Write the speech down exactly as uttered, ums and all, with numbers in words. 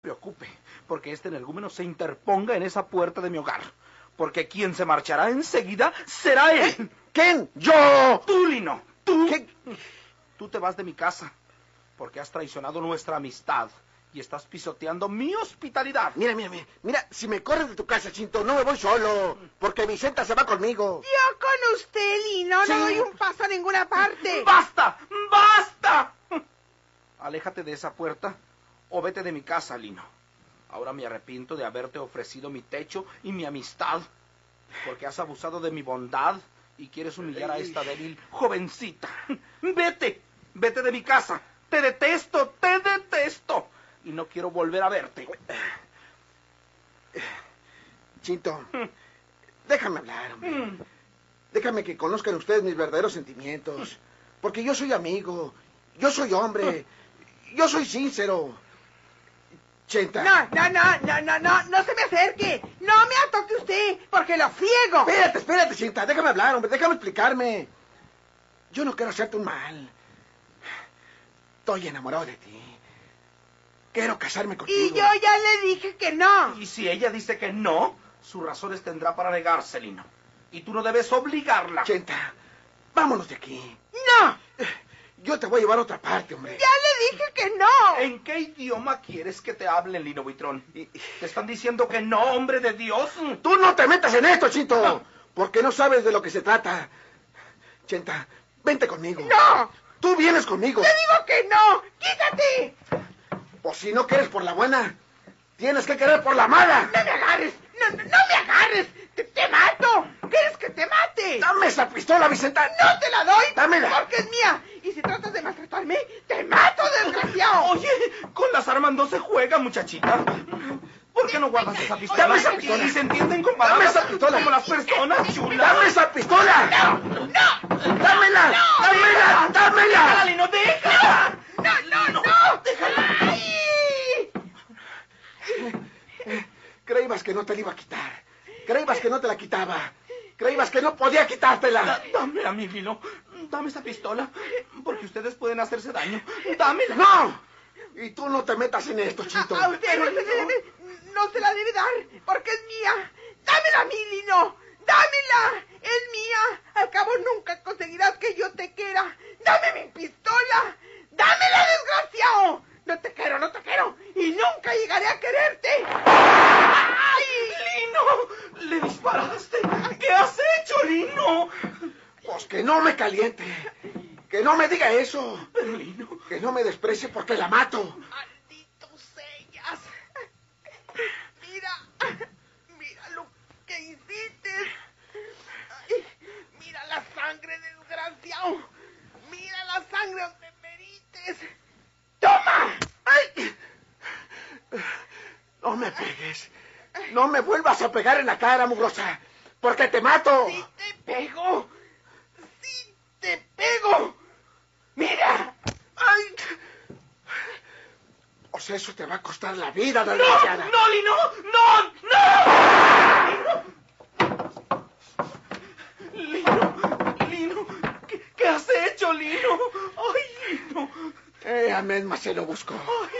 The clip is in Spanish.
preocupe, porque este energúmeno se interponga en esa puerta de mi hogar. Porque quien se marchará enseguida será él. ¿Eh? ¿Quién? ¡Yo! Tú, Lino, tú. ¿Qué? Tú te vas de mi casa, porque has traicionado nuestra amistad y estás pisoteando mi hospitalidad. Mira, mira, mira, mira, si me corres de tu casa, Chinto, no me voy solo, porque Vicenta se va conmigo. Yo con usted, Lino, Sí. no doy un paso a ninguna parte. ¡Basta! ¡Basta! Aléjate de esa puerta o vete de mi casa, Lino. Ahora me arrepiento de haberte ofrecido mi techo y mi amistad, porque has abusado de mi bondad y quieres humillar a esta débil jovencita. ¡Vete! ¡Vete de mi casa! ¡Te detesto! ¡Te detesto! Y no quiero volver a verte. Chinto, déjame hablar, hombre. Déjame que conozcan ustedes mis verdaderos sentimientos. Porque yo soy amigo, yo soy hombre, yo soy sincero. Chenta. No, no, no, no, no, no, no se me acerque. No me atoque usted, porque lo ciego. Espérate, espérate, Chinta, déjame hablar, hombre, déjame explicarme. Yo no quiero hacerte un mal. Estoy enamorado de ti. Quiero casarme contigo. Y yo ya le dije que no. Y si ella dice que no, sus razones tendrá para negarse, Lino. Y tú no debes obligarla. Chenta, vámonos de aquí. No, Yo te voy a llevar a otra parte, hombre. ya le dije que no. ¿En qué idioma quieres que te hablen, Lino Buitrón? ¿Te están diciendo que no, hombre de Dios? Tú no te metas en esto, Chinto, porque no sabes de lo que se trata. Chenta, vente conmigo. No, Tú vienes conmigo. le digo que no. Quítate. Pues si no quieres por la buena, tienes que querer por la mala. No me agarres. No, no, no me agarres. Te, te mato. ¿Quieres que te mate? Dame esa pistola, Vicenta. No te la doy. Dámela. Porque es mía. Y si tratas de maltratarme, te mato, desgraciado. Oye, con las armas no se juega, muchachita. ¿Por qué no guardas esa pistola? Dame esa pistola. Y se entienden con Dame palabras esa pistola. como las personas, chula. ¡Dame esa pistola! No, no. ¡Dámela! ¡Dámela! ¡Déjala, ¡Dámela! Lino, déjala! No, no, no. ¡Déjala! Ay. Creíbas que no te la iba a quitar. Creíbas que no te la quitaba. Creíbas que no podía quitártela. Da- Dame a mí, Lino. Dame esa pistola. Porque ustedes pueden hacerse daño. Dámela. ¡No! Y tú no te metas en esto, Chito. A usted no se, le debe, no se la debe dar, porque es mía. Dámela a mí, Lino. Dámela. Es mía. Al cabo nunca conseguirás que yo te quiera. Dame mi pistola. Dámela, desgraciado. No te quiero, no te quiero. Y nunca llegaré a quererte. ¡Ay! ¡Lino! ¡Le disparaste! ¿Qué has hecho, Lino? Pues que no me caliente. Que no me diga eso. Pero, Lino... Que no me desprecie porque la mato. Malditos ellas. Mira, mira lo que hiciste. Ay, mira la sangre, desgraciado. Mira la sangre donde me herites. ¡Toma! ¡Ay! No me pegues. No me vuelvas a pegar en la cara, mugrosa. Porque te mato. ¡Sí te pego! ¡Sí te pego! ¡Mira! ¡Ay! O sea, eso te va a costar la vida, ¡No! desgraciada. ¡No, Lino! ¡No! ¡No! Lino, Lino, ¿qué, qué has hecho, Lino? ¡Ay, Lino! Eh, a mesma se lo busco. Ay,